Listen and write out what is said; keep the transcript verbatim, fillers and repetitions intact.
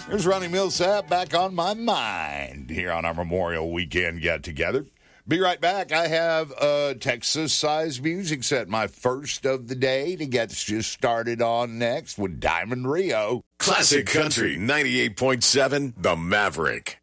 Here's Ronnie Millsap back on my mind here on our Memorial Weekend get-together. Be right back. I have a Texas-sized music set, my first of the day, to get just started on next with Diamond Rio. Classic Country ninety-eight point seven, The Maverick.